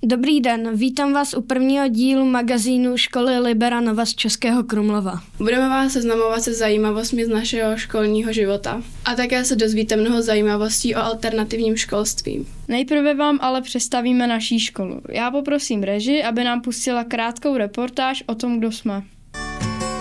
Dobrý den, vítám vás u prvního dílu magazínu Školy Libera Nova z Českého Krumlova. Budeme vás seznamovat se zajímavostmi z našeho školního života. A také se dozvíte mnoho zajímavostí o alternativním školství. Nejprve vám ale představíme naší školu. Já poprosím režii, aby nám pustila krátkou reportáž o tom, kdo jsme.